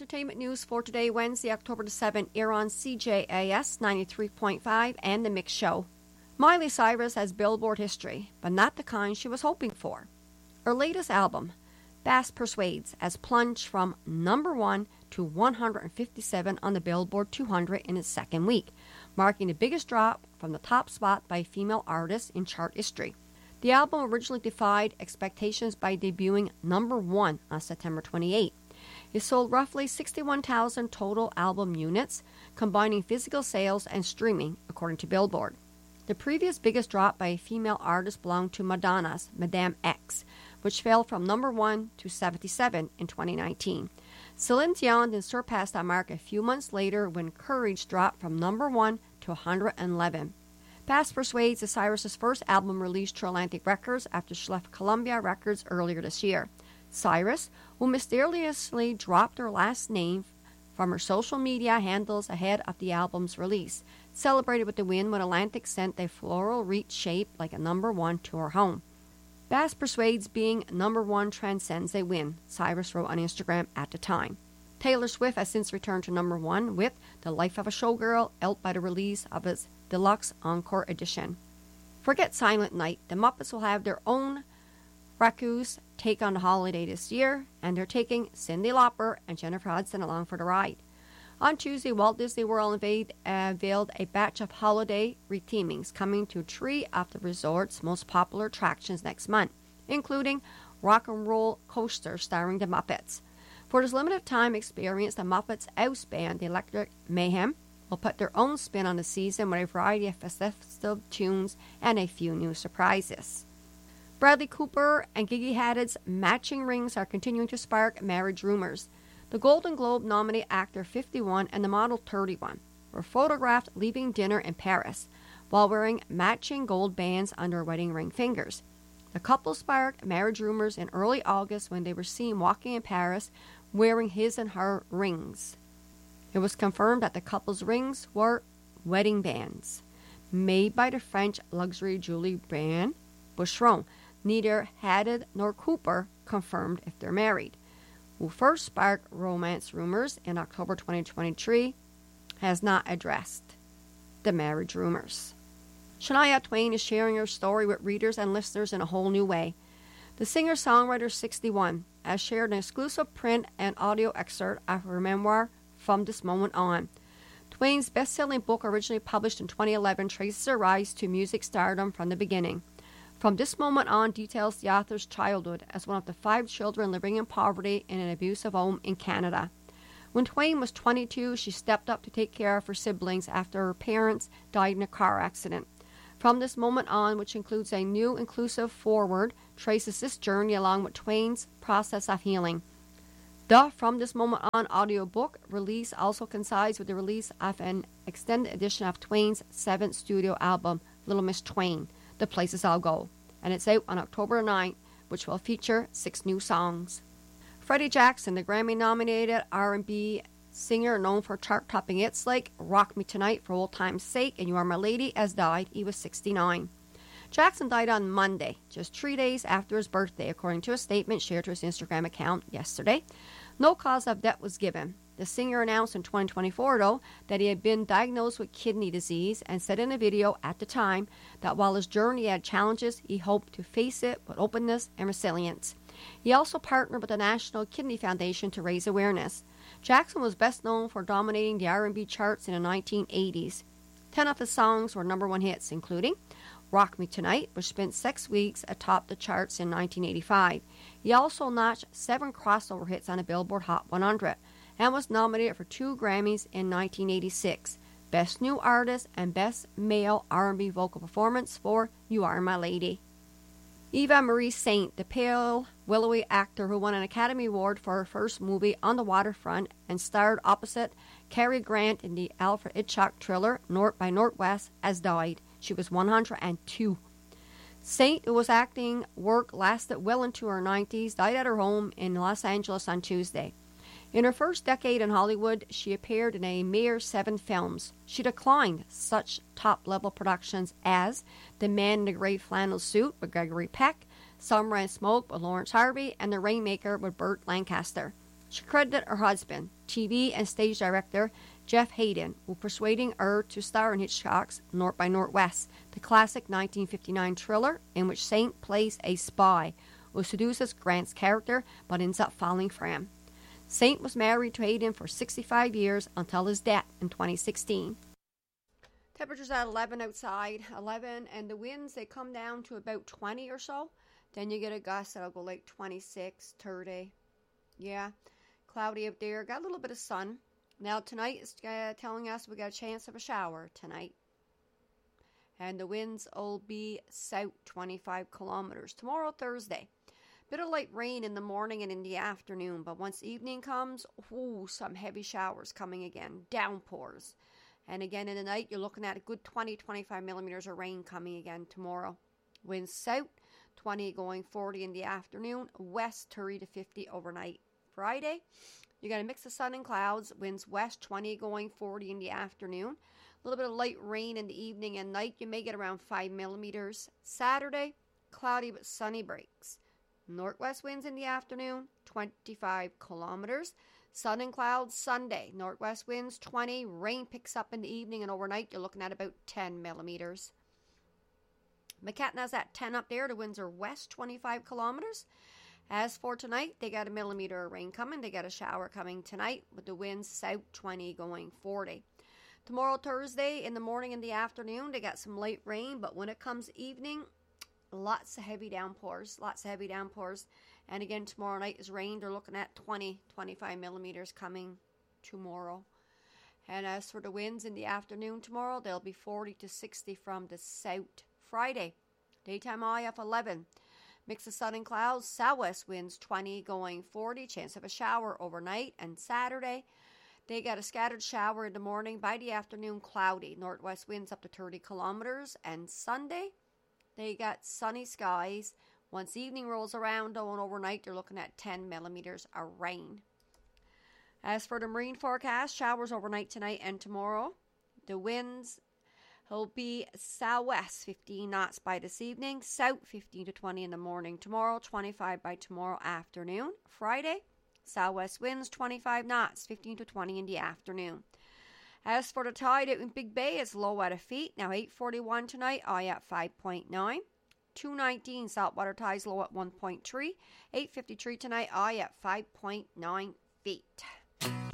entertainment news for today, Wednesday, October the 7th, air on CJAS 93.5 and The Mix Show. Miley Cyrus has Billboard history, but not the kind she was hoping for. Her latest album, Bass Persuades, has plunged from number 1 to 157 on the Billboard 200 in its second week, marking the biggest drop from the top spot by a female artist in chart history. The album originally defied expectations by debuting number 1 on September 28. It sold roughly 61,000 total album units, combining physical sales and streaming, according to Billboard. The previous biggest drop by a female artist belonged to Madonna's Madame X, which fell from number 1 to 77 in 2019. Celine Dion then surpassed that mark a few months later when Courage dropped from number 1 to 111. Bass Persuades is Cyrus's first album released through Atlantic Records after she left Columbia Records earlier this year. Cyrus, who mysteriously dropped her last name from her social media handles ahead of the album's release, celebrated with the win when Atlantic sent a floral wreath shaped like a number 1 to her home. Bass Persuades being number 1 transcends a win, Cyrus wrote on Instagram at the time. Taylor Swift has since returned to number 1 with The Life of a Showgirl, out by the release of its Deluxe Encore Edition. Forget Silent Night. The Muppets will have their own Raccoons take on the holiday this year, and they're taking Cyndi Lauper and Jennifer Hudson along for the ride. On Tuesday, Walt Disney World unveiled a batch of holiday rethemings coming to 3 of the resort's most popular attractions next month, including Rock and Roll Coaster starring the Muppets. For this limited time experience, the Muppets house band, the Electric Mayhem, will put their own spin on the season with a variety of festive tunes and a few new surprises. Bradley Cooper and Gigi Hadid's matching rings are continuing to spark marriage rumors. The Golden Globe-nominated actor 51 and the model 31 were photographed leaving dinner in Paris while wearing matching gold bands on their wedding ring fingers. The couple sparked marriage rumors in early August when they were seen walking in Paris wearing his and her rings. It was confirmed that the couple's rings were wedding bands made by the French luxury jewelry brand Boucheron. Neither Hadid nor Cooper confirmed if they're married. Who first sparked romance rumors in October 2023 has not addressed the marriage rumors. Shania Twain is sharing her story with readers and listeners in a whole new way. The singer-songwriter 61 has shared an exclusive print and audio excerpt of her memoir, From This Moment On. Twain's best-selling book, originally published in 2011, traces her rise to music stardom from the beginning. From This Moment On details the author's childhood as one of the 5 children living in poverty in an abusive home in Canada. When Twain was 22, she stepped up to take care of her siblings after her parents died in a car accident. From This Moment On, which includes a new inclusive foreword, traces this journey along with Twain's process of healing. The From This Moment On audiobook release also coincides with the release of an extended edition of Twain's 7th studio album, Little Miss Twain, The Places I'll Go, and it's out on October 9th, which will feature 6 new songs. Freddie Jackson, the Grammy-nominated R&B singer known for chart-topping hits like Rock Me Tonight, For Old Time's Sake, and You Are My Lady, has died. He was 69. Jackson died on Monday, just 3 days after his birthday, according to a statement shared to his Instagram account yesterday. No cause of death was given. The singer announced in 2024, though, that he had been diagnosed with kidney disease and said in a video at the time that while his journey had challenges, he hoped to face it with openness and resilience. He also partnered with the National Kidney Foundation to raise awareness. Jackson was best known for dominating the R&B charts in the 1980s. 10 of his songs were number 1 hits, including Rock Me Tonight, which spent 6 weeks atop the charts in 1985. He also notched 7 crossover hits on the Billboard Hot 100 and was nominated for 2 Grammys in 1986, Best New Artist and Best Male R&B Vocal Performance for You Are My Lady. Eva Marie Saint, the pale, willowy actor who won an Academy Award for her first movie On the Waterfront and starred opposite Cary Grant in the Alfred Hitchcock thriller North by Northwest, has died. She was 102. Saint, whose acting work lasted well into her 90s, died at her home in Los Angeles on Tuesday. In her first decade in Hollywood, she appeared in a mere 7 films. She declined such top-level productions as The Man in the Gray Flannel Suit with Gregory Peck, Summer and Smoke with Lawrence Harvey, and The Rainmaker with Burt Lancaster. She credited her husband, TV and stage director Jeff Hayden, with persuading her to star in Hitchcock's North by Northwest, the classic 1959 thriller in which Saint plays a spy who seduces Grant's character but ends up falling for him. Saint was married to Hayden for 65 years until his death in 2016. Temperatures at 11 outside, 11, and the winds, they come down to about 20 or so. Then you get a gust that'll go like 26, 30. Yeah, cloudy up there. Got a little bit of sun. Now tonight is telling us we got a chance of a shower tonight. And the winds will be south 25 kilometers. Tomorrow, Thursday. Bit of light rain in the morning and in the afternoon, but once evening comes, some heavy showers coming again, downpours. And again in the night, you're looking at a good 20-25 millimeters of rain coming again tomorrow. Winds south, 20 going 40 in the afternoon, west 30 to 50 overnight. Friday, you got a mix of sun and clouds, winds west 20 going 40 in the afternoon. A little bit of light rain in the evening and night, you may get around 5 millimeters. Saturday, cloudy but sunny breaks. Northwest winds in the afternoon, 25 kilometers. Sun and clouds Sunday. Northwest winds 20. Rain picks up in the evening and overnight. You're looking at about 10 millimeters. McKetna's at 10 up there. The winds are west 25 kilometers. As for tonight, they got a millimeter of rain coming. They got a shower coming tonight with the winds south 20 going 40. Tomorrow, Thursday, in the morning and the afternoon, they got some light rain. But when it comes evening, lots of heavy downpours. And again, tomorrow night is rain. They're looking at 20-25 millimeters coming tomorrow. And as for the winds in the afternoon tomorrow, they'll be 40 to 60 from the south. Friday, daytime high of 11. Mix of sun and clouds. Southwest winds 20 going 40. Chance of a shower overnight. And Saturday, they got a scattered shower in the morning. By the afternoon, cloudy. Northwest winds up to 30 kilometers. And Sunday, they got sunny skies. Once evening rolls around, though, and overnight, they're looking at 10 millimeters of rain. As for the marine forecast, showers overnight tonight and tomorrow. The winds will be southwest 15 knots by this evening, south 15 to 20 in the morning. Tomorrow, 25 by tomorrow afternoon. Friday, southwest winds 25 knots, 15 to 20 in the afternoon. As for the tide out in Big Bay, it's low at a feet. Now 8:41 tonight, high at 5.9. 2:19 saltwater tides low at 1.3. 8:53 tonight, high at 5.9 feet.